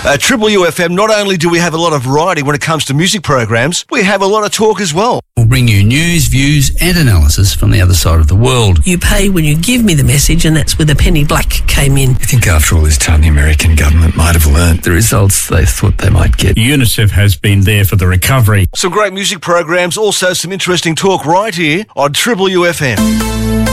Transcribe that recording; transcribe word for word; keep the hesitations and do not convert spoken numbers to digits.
At Triple U F M, not only do we have a lot of variety when it comes to music programs, we have a lot of talk as well. We'll bring you news, views and analysis from the other side of the world. You pay when you give me the message, and that's where the penny black came in. I think after all this time, the American government might have learnt the results they thought they might get. UNICEF has been there for the recovery. Some great music programs, also some interesting talk right here on Triple U F M.